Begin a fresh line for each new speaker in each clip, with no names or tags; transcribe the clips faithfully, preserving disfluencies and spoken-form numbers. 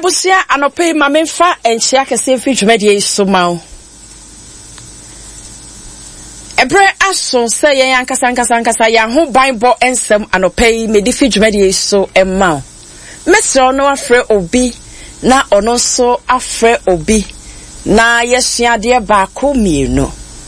Ebusia anope mamemfa enchia kese fi dwumade so mawo. Ebre aso se yen ankasa ankasa ankasa ya ho Bible ensem anope me di fi dwumade so emma. Mesro no afre obi na ono so afre obi na yesua de ba ko mienu.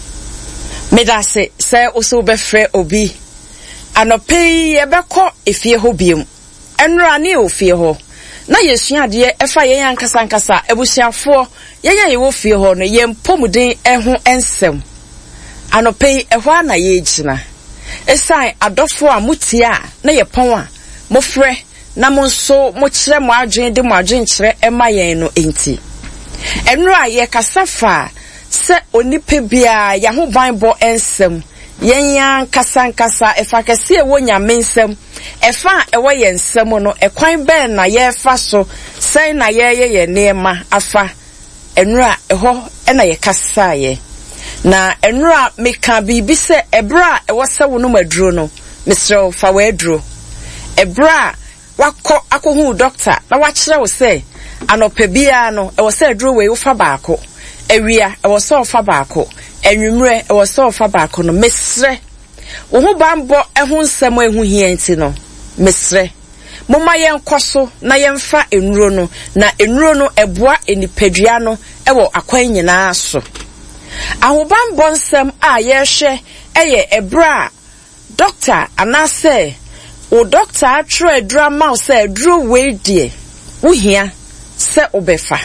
Medase se oso be fre obi anope ye beko efie ho biem. Enra ne ofie ho. Na yesua de efa yen ankasa ankasa ebusiafo yen ye wo fie ho no ye mpomuden eho ensem. Anope ehwa na ye gina. Esai adofo a mutia na ye pon a mo frɛ na mo so mo kyerɛ mo adwen de mo adwen kyerɛ ema yen no enti. Enra ye kasafa se onipa bia ya ho Bible ensem yen yan kasa nkasa efa kase e wo nyame nsem efa e wo yen nsem no ekwan ben na ye fa so sei na ye ye ye nema afa enra eho e na ye kasa ye na enra meka bibi se ebra e wo se wo no maduro no misro fa we aduro ebra wakọ akohu doctor na wa kire wo se anopa bia no e wo se aduro we wo fa baako ewia e wo se wo fa baako enwumre e wo se wo fa baako no mesre wo ho bambo eho nsem ehu hienti no mesre moma yen koso na yen fa enuro no na enuro no eboa enipadua no ewo akwan nyina so ahobambo nsem a ye hwe eye ebra doctor anase o doctor atro drama say dro we die wo hia se obefa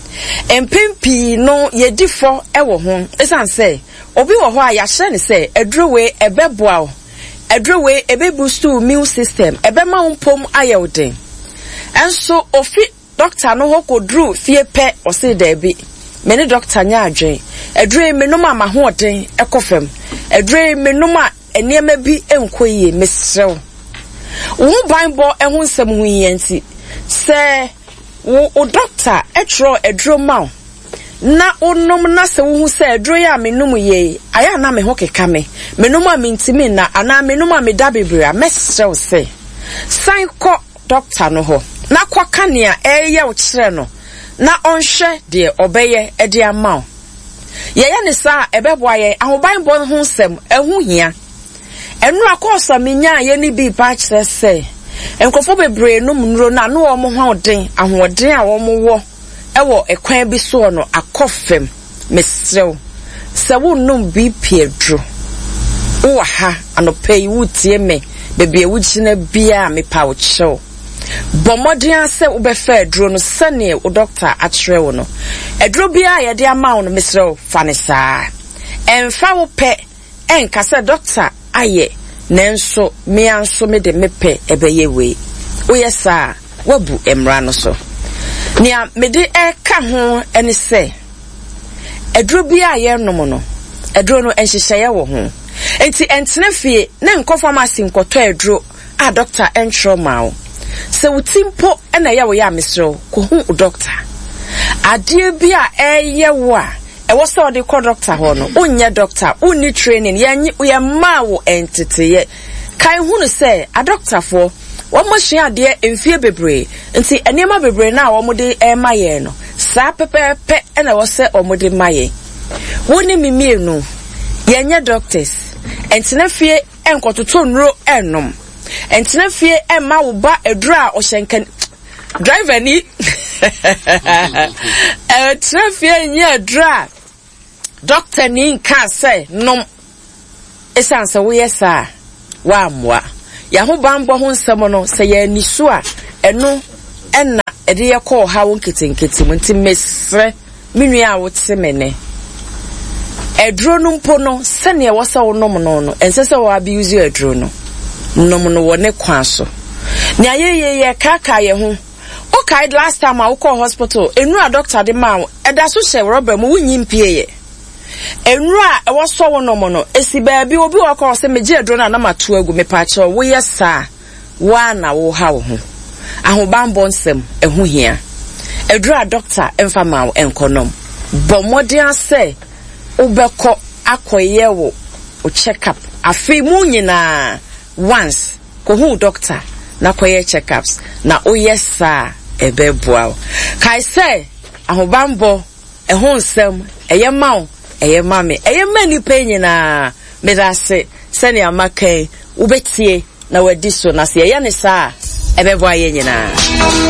empempi no ye difo ewo ho esan say obi wo ho a ya hye ne say edro we ebeboa edro we ebe boost immune system ebe ma umpom ayewden enso ofi doctor no ho kodru fie pe o say da bi me ne doctor nya adwen edro me no ma ma ho oden ekofem edro me no ma eniema bi enkoyie mesrew wo Bible ehun nsem hu yenti se wo o doctor etro edro ma na onom na se wo hu se edro ya menum ye aya na me ho keka me menum a mentimi na ana menum a me da bebrea mesrew se san ko doctor no ho na kwa kanea eye wo kire no na onhwe de obeye e de ama ye ye ne sa ebeboa ye ahoban bo ho nsem ehu hia enu akosa menya ye ni bi pa kire se enkofo bebre no munro na no wo mo hoden ahoden a wo mo wo ewo ekwan bi so no akofem mesrew se wo num bi piedro wo ha anopai wutie me bebie wugina bia me pa wo chew bomoden se wo be fa adro no sane wo doctor akire wo no adro bia ye de ama wo no mesrew fanisa emfa wo pe enka se doctor aye nenso me anso me de mepe ebeye we oyesa wabu emra no so nia me de e ka ho ene se edro bia ye no mo no edro no enhyehyeye wo ho enti entene fie na nko pharmacy nkoto edro a doctor entro mawo se wutimpo ena ye wo ya mesro ko hu doctor ade bia eye wo a e wo se odi ko doctor ho no unye doctor unni training ye ye ma wo entity ye kai hu no se a doctor for wo mo hia de emfie bebre nti enema bebre na wo mo de e maye no sa pepepe ena wo se o mo de maye woni mimienu ye nye doctors entina fie enkototo nro enom entina fie emma wo ba edura o hyenkan driver ni eh trafie nye edura doctor ni nka say nom esanse wo yesa wa amwa ya ho bambo ho nsem no se ya nisu a eno enna ede ye call ha won ketenkete nti mesre minua a wo tsemene edro no mpo no sene ye wo se wo nom no no ense se wo abuse edro no nom no wo ne kwa so ne ayeye ye kaka ye ho o kai last time I call hospital enu a doctor de ma eda so hye rubber mu wunyi mpie ye enura e wo so wo no mo no esi ba bi obi wo call se meje edro na na matu agu me pa che wo yesa wa na wo ha wo ho ahobambo nsem ehu hia edro a doctor emfa ma wo enkonom bo modern say ubeko akoye wo o check up afi mu nyina once ko hu doctor na koye checkups na o yesa ebeboa kai say ahobambo eho nsem eye mawo eye mame eye mani pe nyina me da se sene amakai ubetie na wadi so na se eye ne sa ebeboa ye nyina